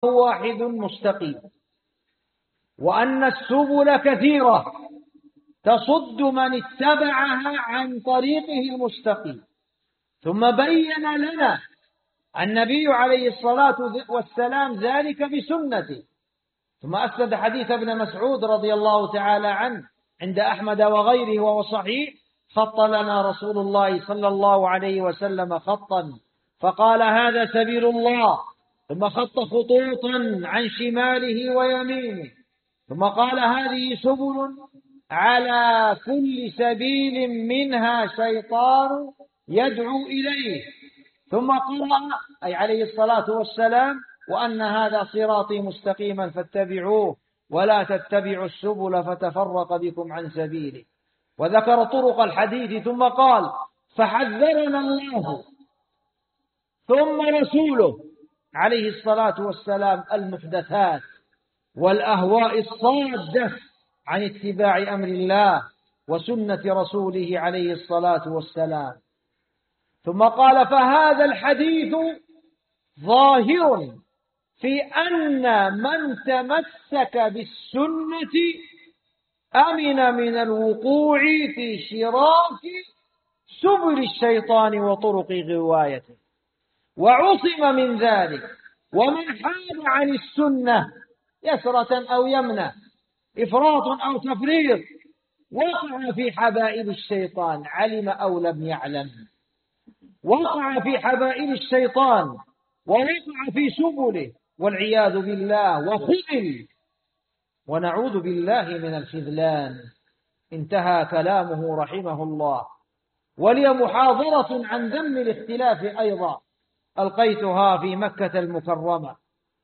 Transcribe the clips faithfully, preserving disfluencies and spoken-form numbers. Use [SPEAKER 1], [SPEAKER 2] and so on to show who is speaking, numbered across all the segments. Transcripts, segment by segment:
[SPEAKER 1] واحد مستقيم، وأن السبل كثيرة تصد من اتبعها عن طريقه المستقيم. ثم بين لنا النبي عليه الصلاة والسلام ذلك بسنته، ثم أسند حديث ابن مسعود رضي الله تعالى عنه عند أحمد وغيره وهو صحيح: خط لنا رسول الله صلى الله عليه وسلم خطا فقال: هذا سبيل الله، ثم خط خطوطا عن شماله ويمينه، ثم قال: هذه سبل على كل سبيل منها شيطان يدعو إليه، ثم قرأ أي عليه الصلاة والسلام: وأن هذا صراطي مستقيما فاتبعوه ولا تتبعوا السبل فتفرق بكم عن سبيله، وذكر طرق الحديث، ثم قال: فحذرنا الله ثم رسوله عليه الصلاة والسلام المحدثات والأهواء الصادة عن اتباع أمر الله وسنة رسوله عليه الصلاة والسلام. ثم قال: فهذا الحديث ظاهر في أن من تمسك بالسنة أمن من الوقوع في شراك سبل الشيطان وطرق غوايته، وعصم من ذلك. ومن حاد عن السنة يسرة أو يمنة، إفراط أو تفريط، وقع في حبائل الشيطان علم أو لم يعلم، وقع في حبائل الشيطان ووقع في سبله والعياذ بالله، وخذل، ونعوذ بالله من الخذلان. انتهى كلامه رحمه الله. ولي محاضرة عن ذم الاختلاف أيضا ألقيتها في مكة المكرمة.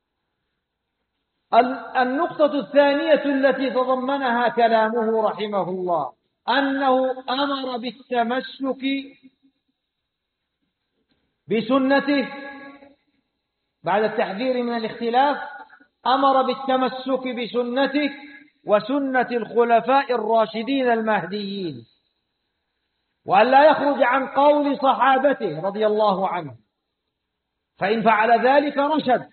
[SPEAKER 1] النقطة الثانية التي تضمنها كلامه رحمه الله أنه أمر بالتمسك بسنته بعد التحذير من الاختلاف، أمر بالتمسك بسنته وسنة الخلفاء الراشدين المهديين، وأن لا يخرج عن قول صحابته رضي الله عنه، فإن فعل ذلك رشد.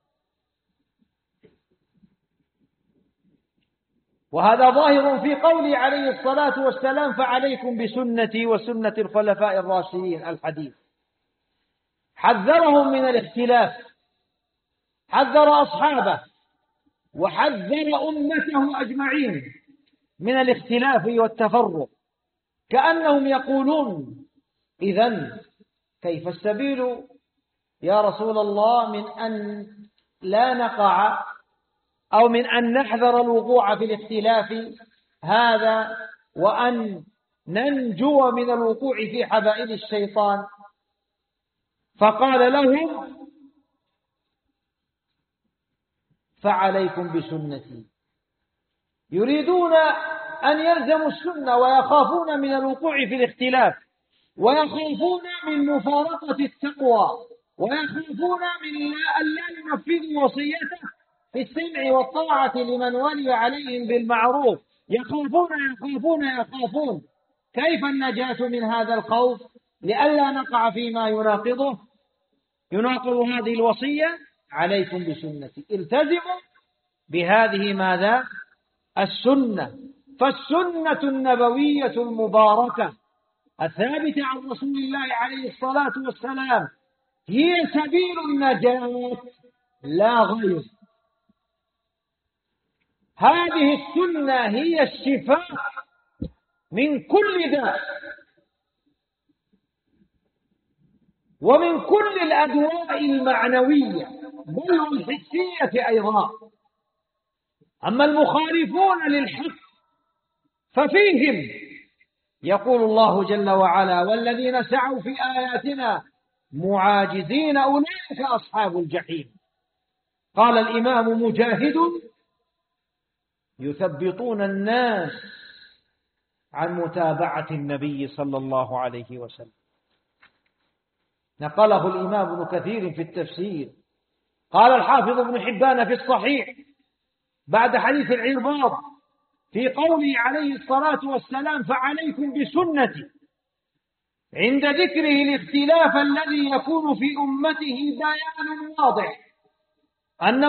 [SPEAKER 1] وهذا ظاهر في قوله عليه الصلاة والسلام: فعليكم بسنتي وسنة الخلفاء الراشدين، الحديث. حذرهم من الاختلاف، حذر أصحابه وحذر أمته أجمعين من الاختلاف والتفرق، كأنهم يقولون: إذن كيف السبيل يا رسول الله من أن لا نقع أو من أن نحذر الوقوع في الاختلاف هذا وأن ننجو من الوقوع في حبائل الشيطان؟ فقال لهم: فعليكم بسنتي. يريدون أن يلزموا السنة ويخافون من الوقوع في الاختلاف، ويخافون من مفارقة التقوى، ويخافون من أن لا ينفذوا وصيته في السمع والطاعة لمن ولي عليهم بالمعروف. يخافون يخافون يخافون. كيف النجاة من هذا الخوف؟ لئلا نقع فيما يناقضه يناقض هذه الوصية: عليكم بسنتي. التزموا بهذه ماذا؟ السنة. فالسنة النبوية المباركة الثابتة عن رسول الله عليه الصلاة والسلام هي سبيل النجاة لا غير. هذه السنة هي الشفاء من كل داء ومن كل الأدواء المعنوية بل والحسية أيضا. أما المخالفون للحق ففيهم يقول الله جل وعلا: والذين سعوا في آياتنا معاجزين أولئك أصحاب الجحيم. قال الإمام مجاهد: يثبطون الناس عن متابعة النبي صلى الله عليه وسلم. نقله الإمام ابن كثير في التفسير. قال الحافظ ابن حبان في الصحيح بعد حديث العرباض في قوله عليه الصلاة والسلام: فعليكم بسنتي، عند ذكره الاختلاف الذي يكون في أمته بيان واضح أن